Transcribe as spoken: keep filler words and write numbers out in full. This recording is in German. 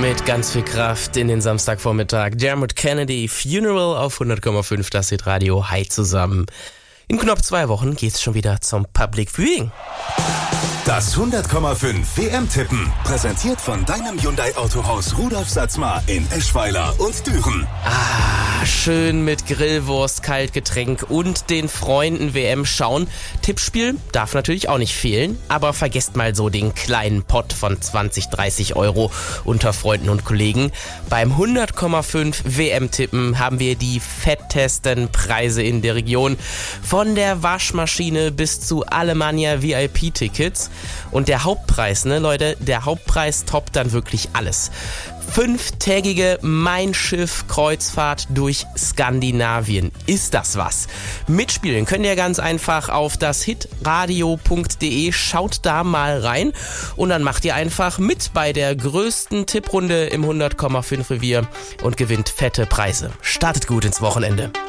Mit ganz viel Kraft in den Samstagvormittag. Dermot Kennedy, Funeral auf hundert Komma fünf, das Hitradio. Hi zusammen. In knapp zwei Wochen geht's schon wieder zum Public Viewing. Das hundert Komma fünf W M-Tippen, präsentiert von deinem Hyundai-Autohaus Rudolf Satzmar in Eschweiler und Düren. Ah, schön mit Grillwurst, Kaltgetränk und den Freunden W M schauen. Tippspiel darf natürlich auch nicht fehlen, aber vergesst mal so den kleinen Pott von zwanzig, dreißig Euro unter Freunden und Kollegen. Beim hundert Komma fünf W M-Tippen haben wir die fettesten Preise in der Region. Von der Waschmaschine bis zu Alemannia V I P-Tickets. Und der Hauptpreis, ne Leute, der Hauptpreis toppt dann wirklich alles. Fünftägige Mein Schiff-Kreuzfahrt durch Skandinavien. Ist das was? Mitspielen könnt ihr ganz einfach auf das hitradio punkt de. Schaut da mal rein und dann macht ihr einfach mit bei der größten Tipprunde im hundert Komma fünf Revier und gewinnt fette Preise. Startet gut ins Wochenende.